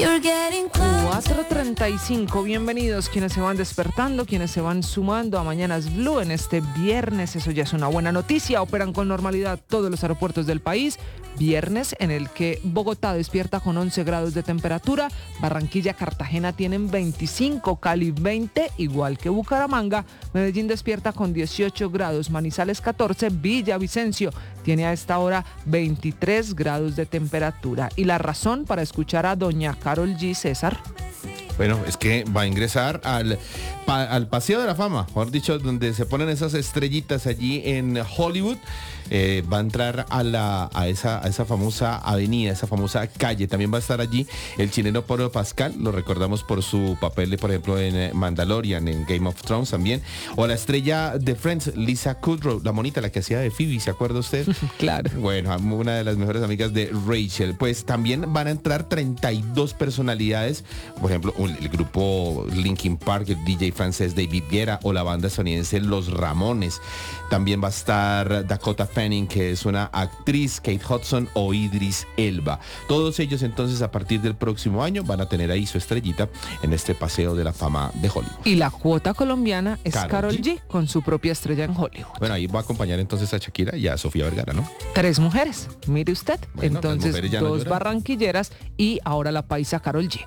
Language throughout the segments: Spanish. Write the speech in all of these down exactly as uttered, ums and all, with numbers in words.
cuatro treinta y cinco, bienvenidos quienes se van despertando, quienes se van sumando a Mañanas Blue en este viernes. Eso ya es una buena noticia. Operan con normalidad todos los aeropuertos del país. Viernes en el que Bogotá despierta con once grados de temperatura, Barranquilla, Cartagena tienen veinticinco, Cali veinte, igual que Bucaramanga. Medellín despierta con dieciocho grados, Manizales catorce, Villavicencio tiene a esta hora veintitrés grados de temperatura. Y la razón para escuchar a doña Karol G, César. Bueno, es que va a ingresar al, pa, al Paseo de la Fama, mejor dicho, donde se ponen esas estrellitas allí en Hollywood. Eh, va a entrar a, la, a, esa, a esa famosa avenida, esa famosa calle. También va a estar allí el chileno Pedro Pascal, lo recordamos por su papel, por ejemplo, en Mandalorian, en Game of Thrones también. O la estrella de Friends, Lisa Kudrow, la monita, la que hacía de Phoebe, ¿se acuerda usted? Claro. Bueno, una de las mejores amigas de Rachel. Pues también van a entrar treinta y dos personalidades, por ejemplo, el grupo Linkin Park, el D J francés David Guetta o la banda estadounidense Los Ramones. También va a estar Dakota Fanning, que es una actriz, Kate Hudson o Idris Elba. Todos ellos entonces a partir del próximo año van a tener ahí su estrellita en este Paseo de la Fama de Hollywood. Y la cuota colombiana es Karol G, con su propia estrella en Hollywood. Bueno, ahí va a acompañar entonces a Shakira y a Sofía Vergara, ¿no? Tres mujeres, mire usted. Bueno, entonces dos no barranquilleras y ahora la paisa Karol G.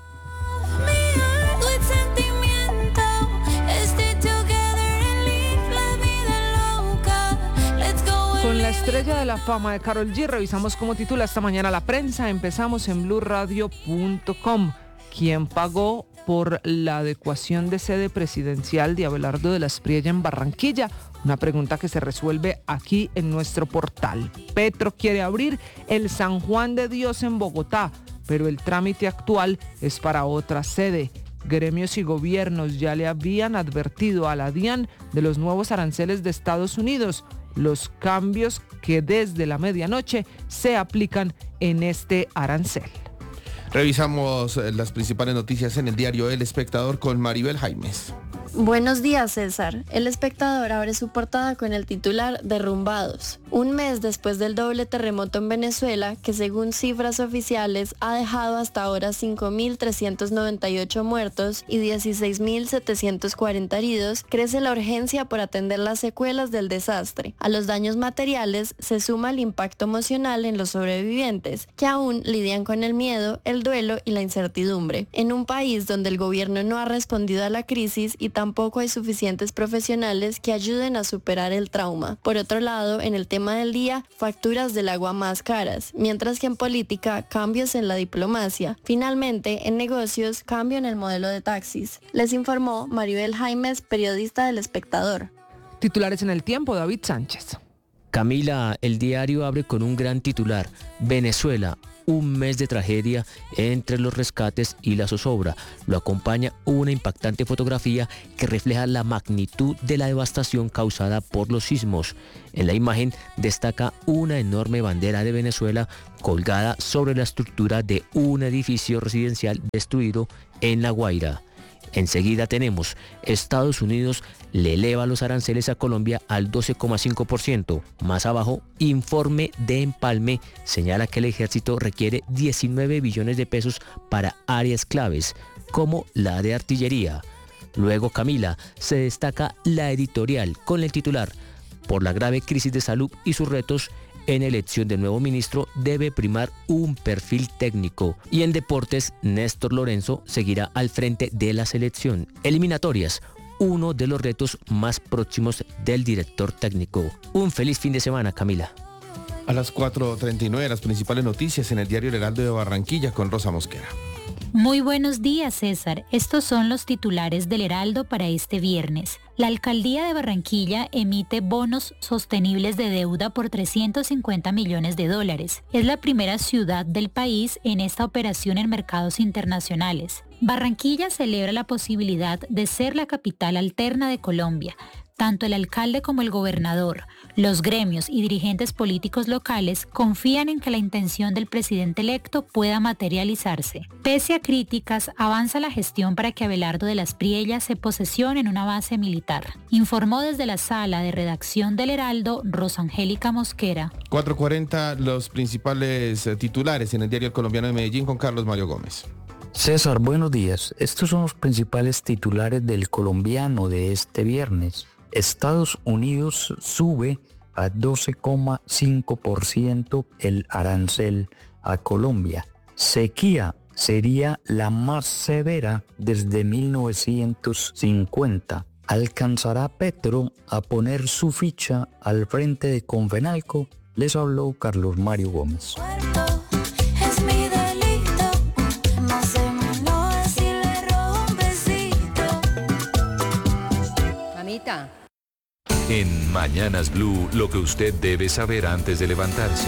Con la estrella de la fama de Karol G, revisamos cómo titula esta mañana la prensa. Empezamos en blue radio punto com. ¿Quién pagó por la adecuación de sede presidencial de Abelardo de la Espriella en Barranquilla? Una pregunta que se resuelve aquí en nuestro portal. Petro quiere abrir el San Juan de Dios en Bogotá, pero el trámite actual es para otra sede. Gremios y gobiernos ya le habían advertido a la DIAN de los nuevos aranceles de Estados Unidos, los cambios que desde la medianoche se aplican en este arancel. Revisamos las principales noticias en el diario El Espectador con Maribel Jaimes. Buenos días, César. El Espectador abre su portada con el titular Derrumbados. Un mes después del doble terremoto en Venezuela, que según cifras oficiales ha dejado hasta ahora cinco mil trescientos noventa y ocho muertos y dieciséis mil setecientos cuarenta heridos, crece la urgencia por atender las secuelas del desastre. A los daños materiales se suma el impacto emocional en los sobrevivientes, que aún lidian con el miedo, el duelo y la incertidumbre. En un país donde el gobierno no ha respondido a la crisis y tampoco hay suficientes profesionales que ayuden a superar el trauma. Por otro lado, en el tema del día, facturas del agua más caras, mientras que en política, cambios en la diplomacia. Finalmente, en negocios, cambio en el modelo de taxis. Les informó Maribel Jaimes, periodista del Espectador. Titulares en el tiempo, David Sánchez. Camila, el diario abre con un gran titular. Venezuela, un mes de tragedia entre los rescates y la zozobra. Lo acompaña una impactante fotografía que refleja la magnitud de la devastación causada por los sismos. En la imagen destaca una enorme bandera de Venezuela colgada sobre la estructura de un edificio residencial destruido en La Guaira. Enseguida tenemos, Estados Unidos le eleva los aranceles a Colombia al doce coma cinco por ciento. Más abajo, informe de Empalme señala que el ejército requiere diecinueve billones de pesos para áreas claves, como la de artillería. Luego, Camila, se destaca la editorial con el titular, por la grave crisis de salud y sus retos, en elección de nuevo ministro debe primar un perfil técnico. Y en deportes, Néstor Lorenzo seguirá al frente de la selección. Eliminatorias, uno de los retos más próximos del director técnico. Un feliz fin de semana, Camila. A las cuatro treinta y nueve, las principales noticias en el diario El Heraldo de Barranquilla con Rosa Mosquera. Muy buenos días, César. Estos son los titulares del Heraldo para este viernes. La Alcaldía de Barranquilla emite bonos sostenibles de deuda por trescientos cincuenta millones de dólares. Es la primera ciudad del país en esta operación en mercados internacionales. Barranquilla celebra la posibilidad de ser la capital alterna de Colombia. Tanto el alcalde como el gobernador, los gremios y dirigentes políticos locales confían en que la intención del presidente electo pueda materializarse. Pese a críticas, avanza la gestión para que Abelardo de la Espriella se posesione en una base militar. Informó desde la sala de redacción del Heraldo, Rosangélica Mosquera. cuatro cuarenta, los principales titulares en el diario El Colombiano de Medellín con Carlos Mario Gómez. César, buenos días. Estos son los principales titulares del colombiano de este viernes. Estados Unidos sube a doce coma cinco por ciento el arancel a Colombia. Sequía sería la más severa desde mil novecientos cincuenta. ¿Alcanzará Petro a poner su ficha al frente de Confenalco? Les habló Carlos Mario Gómez. En Mañanas Blue, lo que usted debe saber antes de levantarse.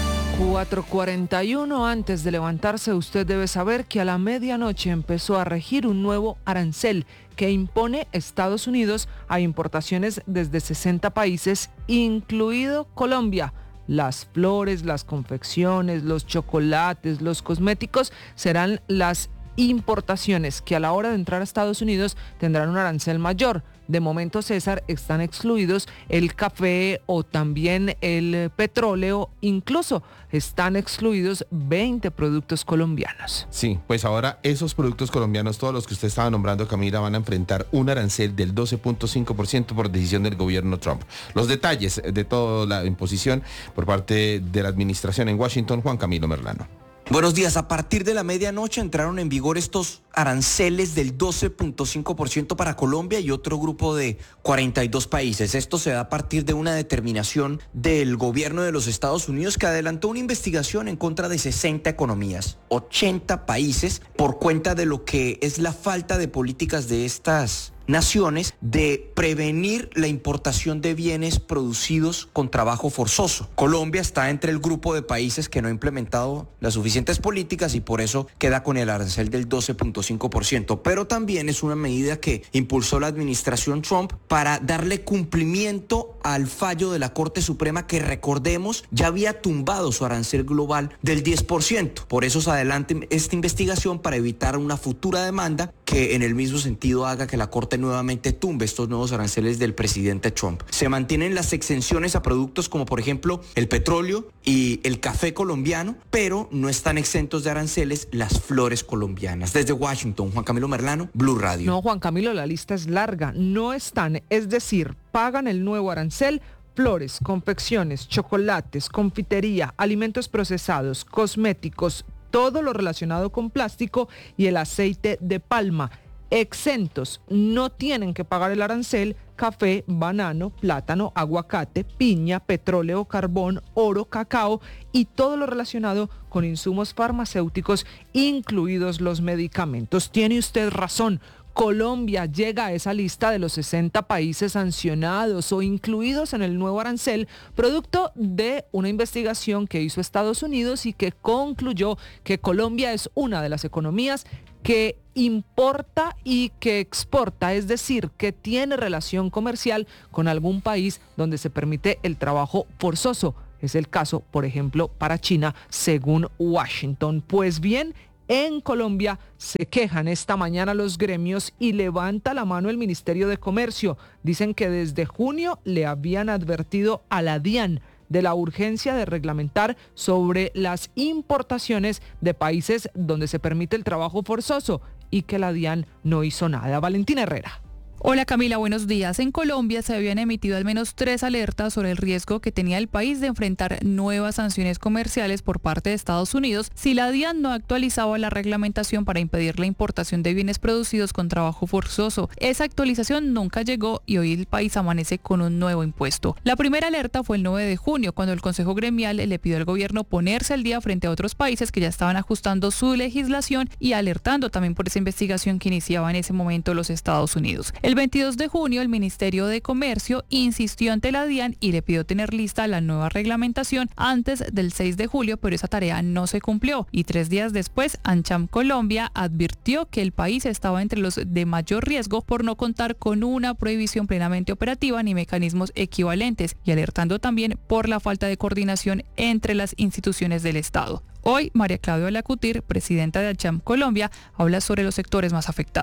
cuatro cuarenta y uno, antes de levantarse, usted debe saber que a la medianoche empezó a regir un nuevo arancel que impone Estados Unidos a importaciones desde sesenta países, incluido Colombia. Las flores, las confecciones, los chocolates, los cosméticos serán las importaciones que a la hora de entrar a Estados Unidos tendrán un arancel mayor. De momento, César, están excluidos el café o también el petróleo, incluso están excluidos veinte productos colombianos. Sí, pues ahora esos productos colombianos, todos los que usted estaba nombrando, Camila, van a enfrentar un arancel del doce punto cinco por ciento por decisión del gobierno Trump. Los detalles de toda la imposición por parte de la administración en Washington, Juan Camilo Merlano. Buenos días. A partir de la medianoche entraron en vigor estos aranceles del doce punto cinco por ciento para Colombia y otro grupo de cuarenta y dos países. Esto se da a partir de una determinación del gobierno de los Estados Unidos que adelantó una investigación en contra de sesenta economías, ochenta países, por cuenta de lo que es la falta de políticas de estas naciones de prevenir la importación de bienes producidos con trabajo forzoso. Colombia está entre el grupo de países que no ha implementado las suficientes políticas y por eso queda con el arancel del doce punto cinco por ciento, pero también es una medida que impulsó la administración Trump para darle cumplimiento al fallo de la Corte Suprema que, recordemos, ya había tumbado su arancel global del diez por ciento. Por eso se adelanta esta investigación para evitar una futura demanda que en el mismo sentido haga que la Corte nuevamente tumbe estos nuevos aranceles del presidente Trump. Se mantienen las exenciones a productos como por ejemplo el petróleo y el café colombiano, pero no están exentos de aranceles las flores colombianas. Desde Washington, Juan Camilo Merlano, Blue Radio. No, Juan Camilo, la lista es larga. No están, es decir, pagan el nuevo arancel flores, confecciones, chocolates, confitería, alimentos procesados, cosméticos, todo lo relacionado con plástico y el aceite de palma. Exentos, no tienen que pagar el arancel, café, banano, plátano, aguacate, piña, petróleo, carbón, oro, cacao y todo lo relacionado con insumos farmacéuticos, incluidos los medicamentos. Tiene usted razón. Colombia llega a esa lista de los sesenta países sancionados o incluidos en el nuevo arancel, producto de una investigación que hizo Estados Unidos y que concluyó que Colombia es una de las economías que importa y que exporta, es decir, que tiene relación comercial con algún país donde se permite el trabajo forzoso. Es el caso, por ejemplo, para China, según Washington. Pues bien, en Colombia se quejan esta mañana los gremios y levanta la mano el Ministerio de Comercio. Dicen que desde junio le habían advertido a la DIAN de la urgencia de reglamentar sobre las importaciones de países donde se permite el trabajo forzoso y que la DIAN no hizo nada. Valentina Herrera. Hola Camila, buenos días. En Colombia se habían emitido al menos tres alertas sobre el riesgo que tenía el país de enfrentar nuevas sanciones comerciales por parte de Estados Unidos si la DIAN no actualizaba la reglamentación para impedir la importación de bienes producidos con trabajo forzoso. Esa actualización nunca llegó y hoy el país amanece con un nuevo impuesto. La primera alerta fue el nueve de junio, cuando el Consejo Gremial le pidió al gobierno ponerse al día frente a otros países que ya estaban ajustando su legislación y alertando también por esa investigación que iniciaba en ese momento los Estados Unidos. El veintidós de junio, el Ministerio de Comercio insistió ante la DIAN y le pidió tener lista la nueva reglamentación antes del seis de julio, pero esa tarea no se cumplió. Y tres días después, ANCHAM Colombia advirtió que el país estaba entre los de mayor riesgo por no contar con una prohibición plenamente operativa ni mecanismos equivalentes, y alertando también por la falta de coordinación entre las instituciones del Estado. Hoy, María Claudia Alacutir, presidenta de ANCHAM Colombia, habla sobre los sectores más afectados.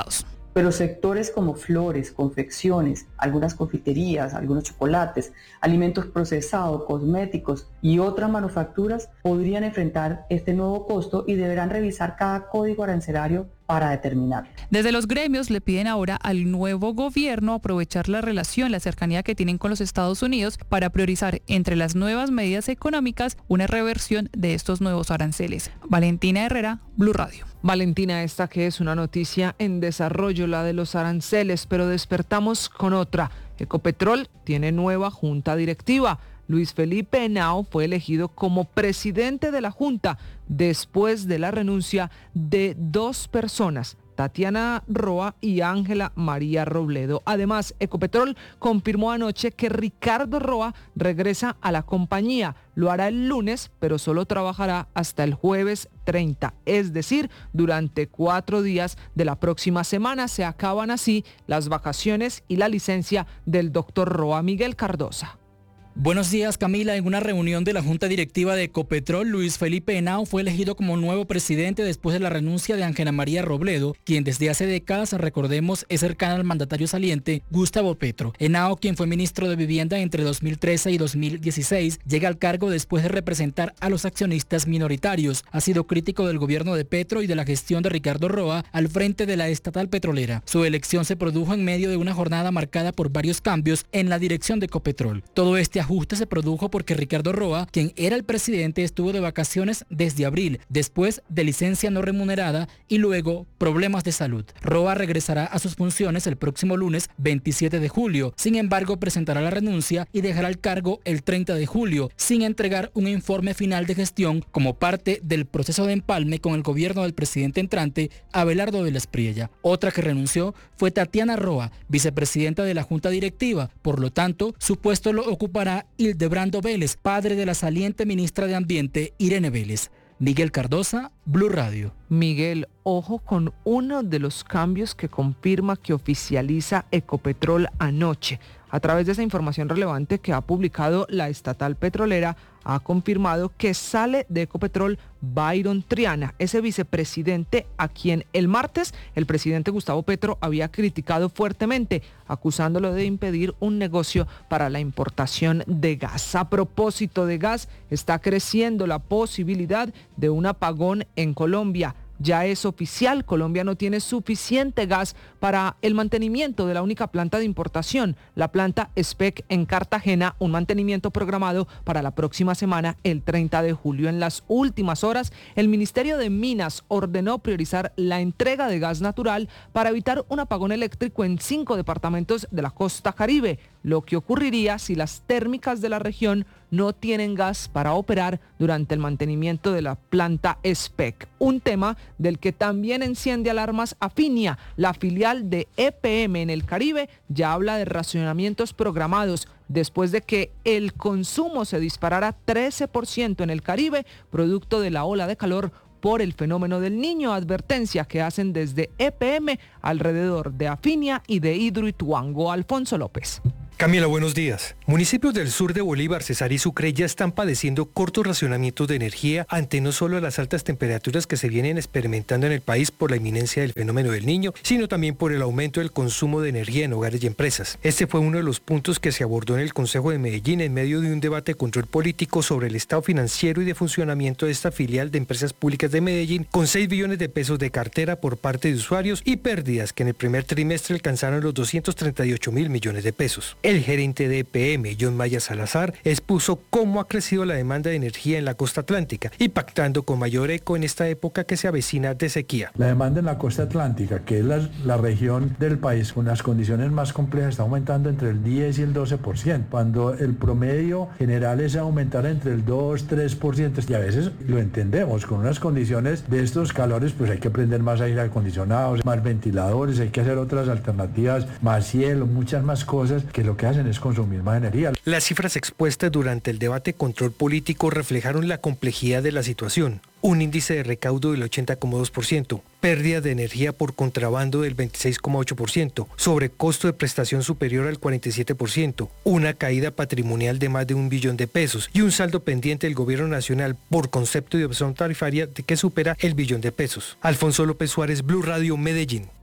pero sectores como flores, confecciones, algunas confiterías, algunos chocolates, alimentos procesados, cosméticos y otras manufacturas podrían enfrentar este nuevo costo y deberán revisar cada código arancelario para determinarlo. Desde los gremios le piden ahora al nuevo gobierno aprovechar la relación, la cercanía que tienen con los Estados Unidos para priorizar entre las nuevas medidas económicas una reversión de estos nuevos aranceles. Valentina Herrera, Blue Radio. Valentina, esta que es una noticia en desarrollo, la de los aranceles, pero despertamos con otra. Ecopetrol tiene nueva junta directiva. Luis Felipe Henao fue elegido como presidente de la Junta después de la renuncia de dos personas, Tatiana Roa y Ángela María Robledo. Además, Ecopetrol confirmó anoche que Ricardo Roa regresa a la compañía. Lo hará el lunes, pero solo trabajará hasta el jueves treinta, es decir, durante cuatro días de la próxima semana. Se acaban así las vacaciones y la licencia del doctor Roa. Miguel Cardosa. Buenos días, Camila. En una reunión de la Junta Directiva de Ecopetrol, Luis Felipe Henao fue elegido como nuevo presidente después de la renuncia de Ángela María Robledo, quien desde hace décadas, recordemos, es cercana al mandatario saliente Gustavo Petro. Henao, quien fue ministro de Vivienda entre dos mil trece y dos mil dieciséis, llega al cargo después de representar a los accionistas minoritarios. Ha sido crítico del gobierno de Petro y de la gestión de Ricardo Roa al frente de la estatal petrolera. Su elección se produjo en medio de una jornada marcada por varios cambios en la dirección de Ecopetrol. Todo este ajuste se produjo porque Ricardo Roa, quien era el presidente, estuvo de vacaciones desde abril, después de licencia no remunerada y luego problemas de salud. Roa regresará a sus funciones el próximo lunes veintisiete de julio. Sin embargo, presentará la renuncia y dejará el cargo el treinta de julio, sin entregar un informe final de gestión como parte del proceso de empalme con el gobierno del presidente entrante, Abelardo de la Espriella. Otra que renunció fue Tatiana Roa, vicepresidenta de la Junta Directiva. Por lo tanto, su puesto lo ocupará Hildebrando Vélez, padre de la saliente ministra de Ambiente, Irene Vélez. Miguel Cardosa, Blue Radio. Miguel, ojo con uno de los cambios que confirma que oficializa Ecopetrol anoche. A través de esa información relevante que ha publicado la estatal petrolera, ha confirmado que sale de Ecopetrol Byron Triana, ese vicepresidente a quien el martes el presidente Gustavo Petro había criticado fuertemente, acusándolo de impedir un negocio para la importación de gas. A propósito de gas, está creciendo la posibilidad de un apagón en Colombia. Ya es oficial, Colombia no tiene suficiente gas para el mantenimiento de la única planta de importación, la planta S P E C en Cartagena, un mantenimiento programado para la próxima semana, el treinta de julio. En las últimas horas, el Ministerio de Minas ordenó priorizar la entrega de gas natural para evitar un apagón eléctrico en cinco departamentos de la costa Caribe, lo que ocurriría si las térmicas de la región no tienen gas para operar durante el mantenimiento de la planta S P E C. Un tema del que también enciende alarmas Afinia, la filial de E P M en el Caribe, ya habla de racionamientos programados después de que el consumo se disparara trece por ciento en el Caribe, producto de la ola de calor por el fenómeno del Niño. Advertencia que hacen desde E P M alrededor de Afinia y de Hidroituango. Alfonso López. Camila, buenos días. Municipios del sur de Bolívar, Cesar y Sucre ya están padeciendo cortos racionamientos de energía ante no solo las altas temperaturas que se vienen experimentando en el país por la inminencia del fenómeno del Niño, sino también por el aumento del consumo de energía en hogares y empresas. Este fue uno de los puntos que se abordó en el Consejo de Medellín en medio de un debate de control político sobre el estado financiero y de funcionamiento de esta filial de Empresas Públicas de Medellín, con seis billones de pesos de cartera por parte de usuarios y pérdidas que en el primer trimestre alcanzaron los doscientos treinta y ocho mil millones de pesos. El gerente de E P M, John Maya Salazar, expuso cómo ha crecido la demanda de energía en la costa atlántica, impactando con mayor eco en esta época que se avecina de sequía. La demanda en la costa atlántica, que es la, la región del país con las condiciones más complejas, está aumentando entre el diez y el doce por ciento, cuando el promedio general es aumentar entre el dos y tres por ciento, y a veces lo entendemos, con unas condiciones de estos calores, pues hay que prender más aire acondicionado, más ventiladores, hay que hacer otras alternativas, más cielo, muchas más cosas que lo que hacen es consumir más energía. Las cifras expuestas durante el debate control político reflejaron la complejidad de la situación. Un índice de recaudo del ochenta coma dos por ciento, pérdida de energía por contrabando del veintiséis coma ocho por ciento, sobrecosto de prestación superior al cuarenta y siete por ciento, una caída patrimonial de más de un billón de pesos y un saldo pendiente del gobierno nacional por concepto de opción tarifaria de que supera el billón de pesos. Alfonso López Suárez, Blue Radio, Medellín.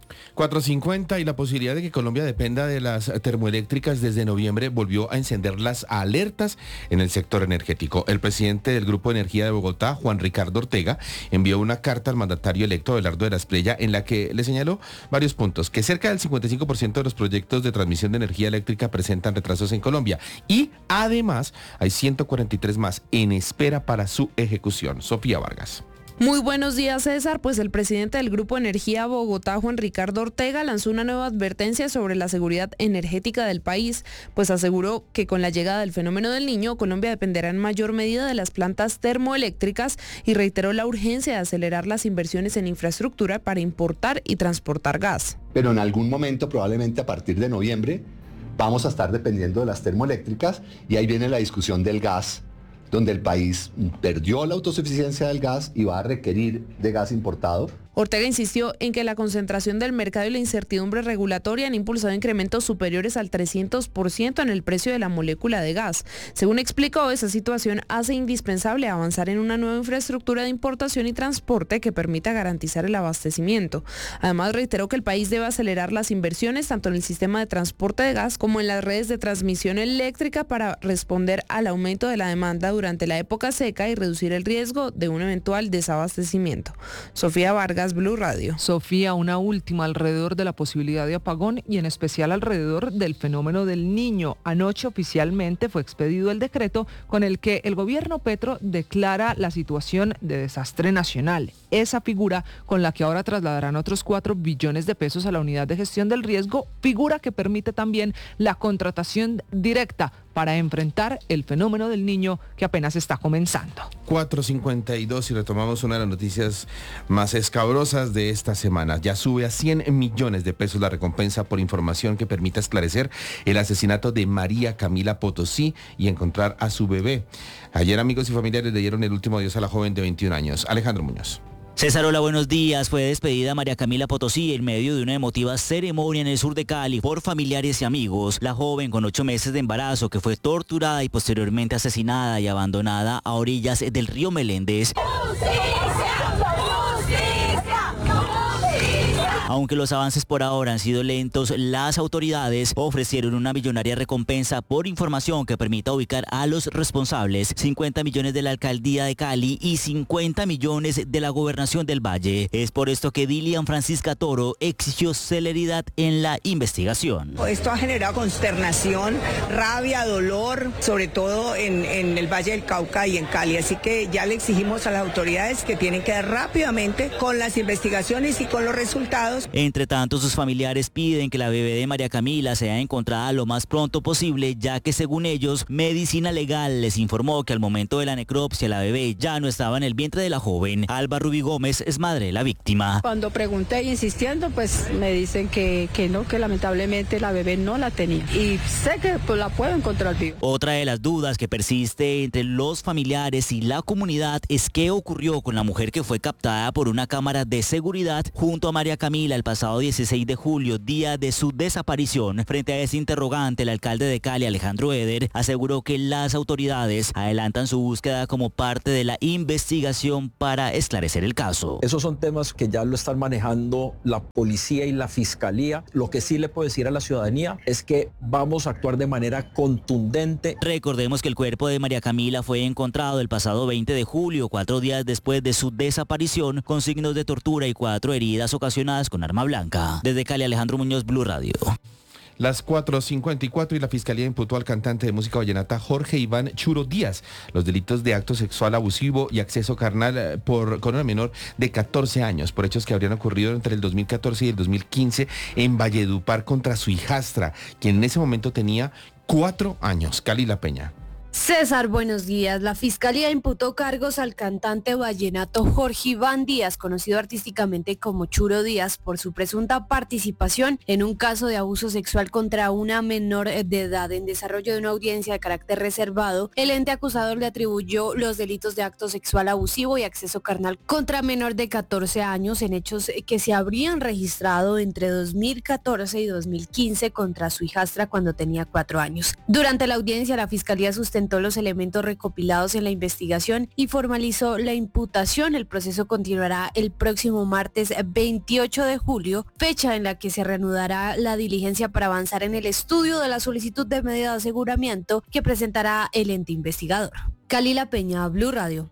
cuatro cincuenta y la posibilidad de que Colombia dependa de las termoeléctricas desde noviembre volvió a encender las alertas en el sector energético. El presidente del Grupo de Energía de Bogotá, Juan Ricardo Ortega, envió una carta al mandatario electo Abelardo de la Espriella en la que le señaló varios puntos, que cerca del cincuenta y cinco por ciento de los proyectos de transmisión de energía eléctrica presentan retrasos en Colombia y además hay ciento cuarenta y tres más en espera para su ejecución. Sofía Vargas. Muy buenos días, César. Pues el presidente del Grupo Energía Bogotá, Juan Ricardo Ortega, lanzó una nueva advertencia sobre la seguridad energética del país, pues aseguró que con la llegada del fenómeno del Niño, Colombia dependerá en mayor medida de las plantas termoeléctricas y reiteró la urgencia de acelerar las inversiones en infraestructura para importar y transportar gas. Pero en algún momento, probablemente a partir de noviembre, vamos a estar dependiendo de las termoeléctricas y ahí viene la discusión del gas, donde el país perdió la autosuficiencia del gas y va a requerir de gas importado. Ortega insistió en que la concentración del mercado y la incertidumbre regulatoria han impulsado incrementos superiores al trescientos por ciento en el precio de la molécula de gas. Según explicó, esa situación hace indispensable avanzar en una nueva infraestructura de importación y transporte que permita garantizar el abastecimiento. Además, reiteró que el país debe acelerar las inversiones tanto en el sistema de transporte de gas como en las redes de transmisión eléctrica para responder al aumento de la demanda durante la época seca y reducir el riesgo de un eventual desabastecimiento. Sofía Vargas, Blue Radio. Sofía, una última alrededor de la posibilidad de apagón y en especial alrededor del fenómeno del Niño. Anoche oficialmente fue expedido el decreto con el que el gobierno Petro declara la situación de desastre nacional. Esa figura con la que ahora trasladarán otros cuatro billones de pesos a la unidad de gestión del riesgo, figura que permite también la contratación directa para enfrentar el fenómeno del Niño que apenas está comenzando. cuatro cincuenta y dos y retomamos una de las noticias más escabrosas de esta semana. Ya sube a cien millones de pesos la recompensa por información que permita esclarecer el asesinato de María Camila Potosí y encontrar a su bebé. Ayer amigos y familiares le dieron el último adiós a la joven de veintiún años. Alejandro Muñoz. César, hola, buenos días. Fue despedida María Camila Potosí en medio de una emotiva ceremonia en el sur de Cali por familiares y amigos. La joven con ocho meses de embarazo que fue torturada y posteriormente asesinada y abandonada a orillas del río Meléndez. Aunque los avances por ahora han sido lentos, las autoridades ofrecieron una millonaria recompensa por información que permita ubicar a los responsables, cincuenta millones de la alcaldía de Cali y cincuenta millones de la gobernación del Valle. Es por esto que Dilian Francisca Toro exigió celeridad en la investigación. Esto ha generado consternación, rabia, dolor, sobre todo en, en el Valle del Cauca y en Cali. Así que ya le exigimos a las autoridades que tienen que dar rápidamente con las investigaciones y con los resultados. Entre tanto, sus familiares piden que la bebé de María Camila sea encontrada lo más pronto posible, ya que según ellos, Medicina Legal les informó que al momento de la necropsia la bebé ya no estaba en el vientre de la joven. Alba Rubí Gómez es madre de la víctima. Cuando pregunté insistiendo, pues me dicen que, que no, que lamentablemente la bebé no la tenía. Y sé que pues, la puedo encontrar viva. Otra de las dudas que persiste entre los familiares y la comunidad es qué ocurrió con la mujer que fue captada por una cámara de seguridad junto a María Camila el pasado dieciséis de julio, día de su desaparición. Frente a ese interrogante, el alcalde de Cali, Alejandro Eder, aseguró que las autoridades adelantan su búsqueda como parte de la investigación para esclarecer el caso. Esos son temas que ya lo están manejando la policía y la fiscalía. Lo que sí le puedo decir a la ciudadanía es que vamos a actuar de manera contundente. Recordemos que el cuerpo de María Camila fue encontrado el pasado veinte de julio, cuatro días después de su desaparición, con signos de tortura y cuatro heridas ocasionadas con arma blanca. Desde Cali, Alejandro Muñoz, Blue Radio. Las cuatro cincuenta y cuatro y la Fiscalía imputó al cantante de música vallenata Jorge Iván Churo Díaz los delitos de acto sexual abusivo y acceso carnal por, con una menor de catorce años por hechos que habrían ocurrido entre el dos mil catorce y el dos mil quince en Valledupar contra su hijastra, quien en ese momento tenía cuatro años. Cali La Peña. César, buenos días. La Fiscalía imputó cargos al cantante vallenato Jorge Iván Díaz, conocido artísticamente como Churo Díaz, por su presunta participación en un caso de abuso sexual contra una menor de edad. En desarrollo de una audiencia de carácter reservado, el ente acusador le atribuyó los delitos de acto sexual abusivo y acceso carnal contra menor de catorce años en hechos que se habrían registrado entre dos mil catorce y dos mil quince contra su hijastra cuando tenía cuatro años. Durante la audiencia, la Fiscalía sustentó presentó los elementos recopilados en la investigación y formalizó la imputación. El proceso continuará el próximo martes veintiocho de julio, fecha en la que se reanudará la diligencia para avanzar en el estudio de la solicitud de medida de aseguramiento que presentará el ente investigador. Kalila Peña, Blue Radio.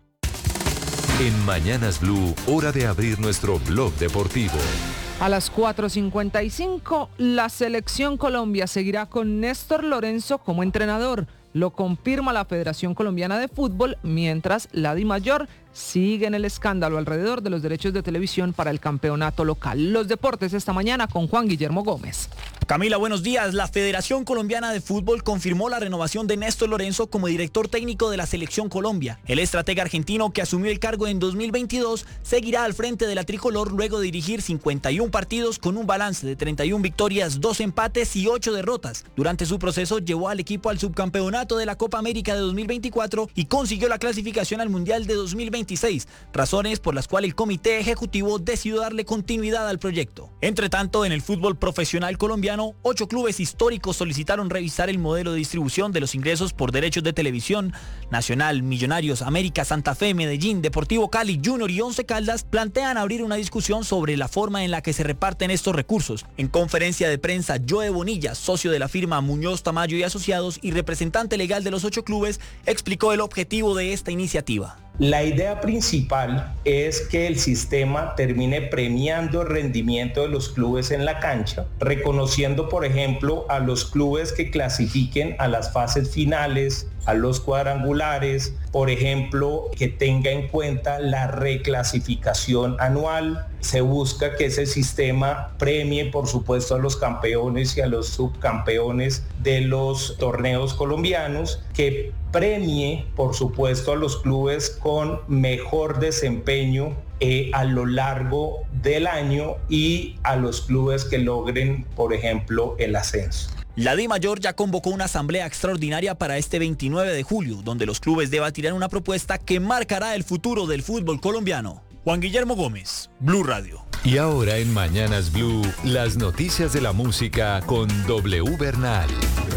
En Mañanas Blue, hora de abrir nuestro blog deportivo. A las cuatro cincuenta y cinco, la Selección Colombia seguirá con Néstor Lorenzo como entrenador. Lo confirma la Federación Colombiana de Fútbol, mientras la DIMAYOR sigue en el escándalo alrededor de los derechos de televisión para el campeonato local. Los deportes esta mañana con Juan Guillermo Gómez. Camila, buenos días. La Federación Colombiana de Fútbol confirmó la renovación de Néstor Lorenzo como director técnico de la Selección Colombia. El estratega argentino, que asumió el cargo en dos mil veintidós, seguirá al frente de la tricolor luego de dirigir cincuenta y uno partidos con un balance de treinta y una victorias, dos empates y ocho derrotas. Durante su proceso llevó al equipo al subcampeonato de la Copa América de dos mil veinticuatro y consiguió la clasificación al Mundial de dos mil veintiséis, razones por las cuales el comité ejecutivo decidió darle continuidad al proyecto. Entre tanto, en el fútbol profesional colombiano, ocho clubes históricos solicitaron revisar el modelo de distribución de los ingresos por derechos de televisión. Nacional, Millonarios, América, Santa Fe, Medellín, Deportivo Cali, Junior y Once Caldas plantean abrir una discusión sobre la forma en la que se reparten estos recursos. En conferencia de prensa, Joe Bonilla, socio de la firma Muñoz, Tamayo y Asociados y representante legal de los ocho clubes, explicó el objetivo de esta iniciativa. La idea principal es que el sistema termine premiando el rendimiento de los clubes en la cancha, reconociendo, por ejemplo, a los clubes que clasifiquen a las fases finales, a los cuadrangulares, por ejemplo, que tenga en cuenta la reclasificación anual. Se busca que ese sistema premie, por supuesto, a los campeones y a los subcampeones de los torneos colombianos, que premie, por supuesto, a los clubes con mejor desempeño eh, a lo largo del año y a los clubes que logren, por ejemplo, el ascenso. La DIMAYOR ya convocó una asamblea extraordinaria para este veintinueve de julio, donde los clubes debatirán una propuesta que marcará el futuro del fútbol colombiano. Juan Guillermo Gómez, Blue Radio. Y ahora en Mañanas Blue, las noticias de la música con W Bernal.